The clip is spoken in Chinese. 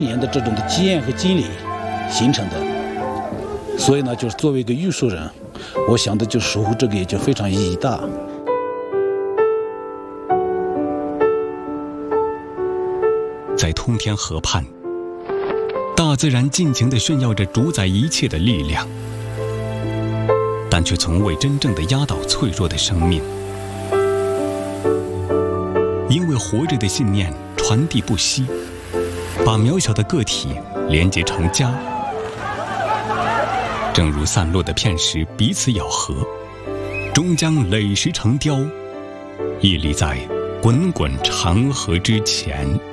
年的这种的经验和经历形成的。所以呢，就是作为一个艺术人，我想的就守护这个也就非常意义大。 在通天河畔，大自然尽情地炫耀着主宰一切的力量，但却从未真正地压倒脆弱的生命。因为活着的信念传递不息，把渺小的个体连结成家，正如散落的片石彼此咬合，终将垒石成雕，屹立在滚滚长河之前。